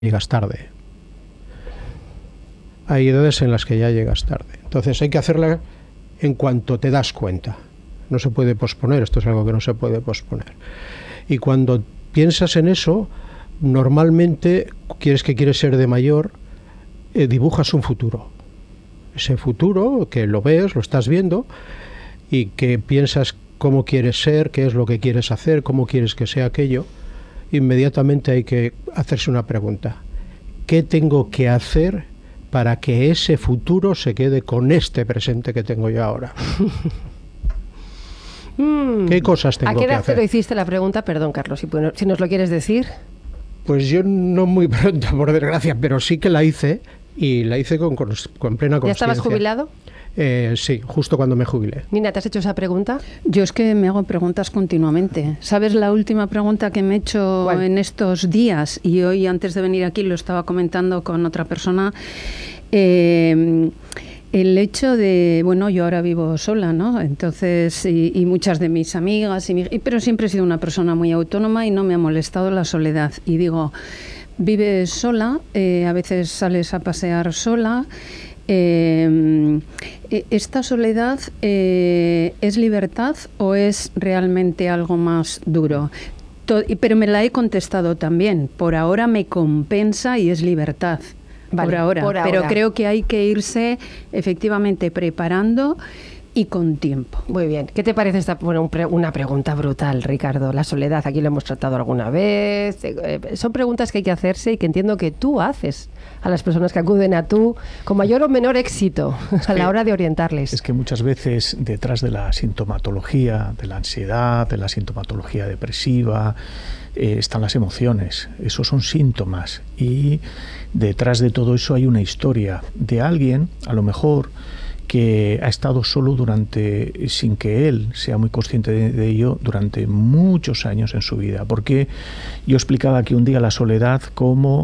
llegas tarde. Hay edades en las que ya llegas tarde. Entonces hay que hacerla en cuanto te das cuenta. No se puede posponer, esto es algo que no se puede posponer. Y cuando piensas en eso, normalmente quieres ser de mayor, dibujas un futuro. Ese futuro que lo ves, lo estás viendo y que piensas cómo quieres ser, qué es lo que quieres hacer, cómo quieres que sea aquello. Inmediatamente hay que hacerse una pregunta. ¿Qué tengo que hacer para que ese futuro se quede con este presente que tengo yo ahora? ¿Qué cosas tengo que hacer? ¿A qué edad te lo hiciste la pregunta? Perdón, Carlos, si nos lo quieres decir. Pues yo no muy pronto, por desgracia, pero sí que la hice, y la hice con plena consciencia. ¿Ya estabas jubilado? Sí, justo cuando me jubilé. Nina, ¿te has hecho esa pregunta? Yo es que me hago preguntas continuamente. ¿Sabes la última pregunta que me he hecho en estos días? Y hoy, antes de venir aquí, lo estaba comentando con otra persona. El hecho de, bueno, yo ahora vivo sola, ¿no? Entonces, y muchas de mis amigas, pero siempre he sido una persona muy autónoma y no me ha molestado la soledad. Y digo, vives sola, a veces sales a pasear sola. ¿Esta soledad es libertad o es realmente algo más duro? Pero me la he contestado también. Por ahora me compensa y es libertad. Vale, por ahora. Pero creo que hay que irse efectivamente preparando y con tiempo. Muy bien. ¿Qué te parece esta? Bueno, una pregunta brutal, Ricardo. La soledad, aquí lo hemos tratado alguna vez. Son preguntas que hay que hacerse y que entiendo que tú haces a las personas que acuden a tú con mayor o menor éxito a la hora de orientarles. Es que muchas veces detrás de la sintomatología, de la ansiedad, de la sintomatología depresiva, están las emociones. Esos son síntomas. Y detrás de todo eso hay una historia de alguien, a lo mejor, que ha estado solo sin que él sea muy consciente de ello, durante muchos años en su vida. Porque yo explicaba que un día la soledad como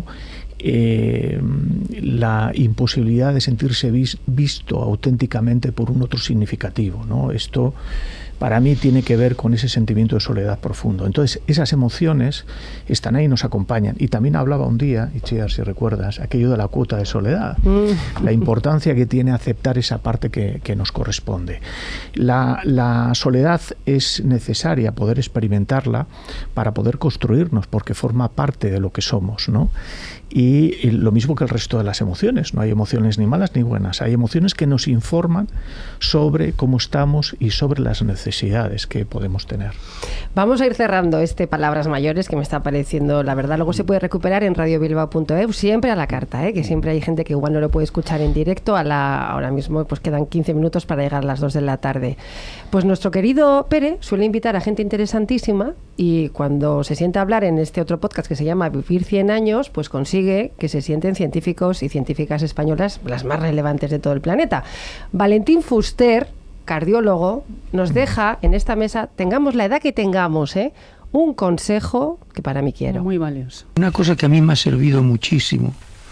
la imposibilidad de sentirse visto auténticamente por un otro significativo, ¿no? Esto para mí tiene que ver con ese sentimiento de soledad profundo. Entonces, esas emociones están ahí y nos acompañan. Y también hablaba un día, Itziar, si recuerdas, aquello de la cuota de soledad, la importancia que tiene aceptar esa parte que nos corresponde. La soledad es necesaria poder experimentarla para poder construirnos, porque forma parte de lo que somos, ¿no? Y lo mismo que el resto de las emociones. No hay emociones ni malas ni buenas. Hay emociones que nos informan sobre cómo estamos y sobre las necesidades que podemos tener. Vamos a ir cerrando Palabras Mayores, que me está pareciendo, la verdad. Luego se puede recuperar en radiobilbao.eu, siempre a la carta, que siempre hay gente que igual no lo puede escuchar en directo. Ahora mismo pues quedan 15 minutos para llegar a las 2 de la tarde. Pues nuestro querido Pere suele invitar a gente interesantísima, y cuando se sienta a hablar en este otro podcast que se llama Vivir 100 años, pues consigue que se sienten científicos y científicas españolas, las más relevantes de todo el planeta. Valentín Fuster, cardiólogo, nos deja en esta mesa, tengamos la edad que tengamos, un consejo que para mí quiero. Muy valioso. Una cosa que a mí me ha servido muchísimo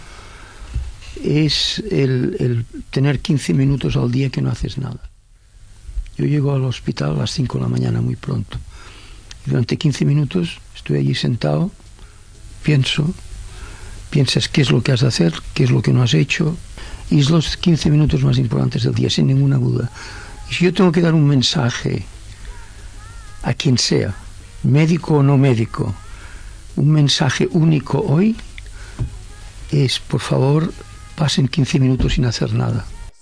es el tener 15 minutos al día que no haces nada. Yo llego al hospital a las 5 de la mañana muy pronto. Y durante 15 minutos estoy allí sentado, piensas qué es lo que has de hacer, qué es lo que no has hecho, y es los 15 minutos más importantes del día, sin ninguna duda. Y si yo tengo que dar un mensaje a quien sea, médico o no médico, un mensaje único hoy, es, por favor, pasen 15 minutos sin hacer nada.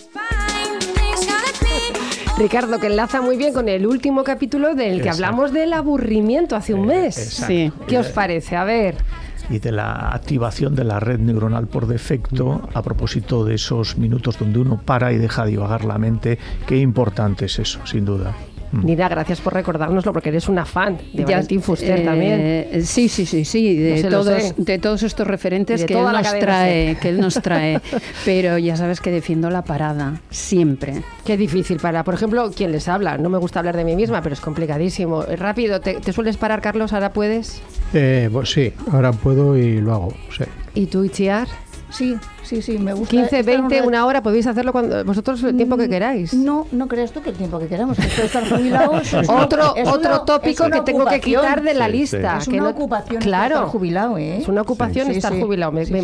Ricardo, que enlaza muy bien con el último capítulo del que hablamos del aburrimiento hace un mes. Sí. ¿Qué os parece? A ver. Y de la activación de la red neuronal por defecto, a propósito de esos minutos donde uno para y deja divagar la mente. Qué importante es eso, sin duda. Nina, gracias por recordárnoslo, porque eres una fan de Valentín Fuster también. Sí, de todos estos referentes que él nos trae. Pero ya sabes que defiendo la parada, siempre. Qué difícil por ejemplo, ¿quién les habla? No me gusta hablar de mí misma, pero es complicadísimo. Rápido, ¿te sueles parar, Carlos? ¿Ahora puedes? Pues sí, ahora puedo y lo hago, sí. ¿Y tú, Itziar? Sí, me gusta. 15, 20, una hora, podéis hacerlo cuando vosotros el tiempo que queráis. No creas tú que el tiempo que queramos. Esto de estar jubilados otro tópico que tengo que quitar de la lista. Es una ocupación claro, estar jubilado, ¿eh? Es una ocupación estar jubilado.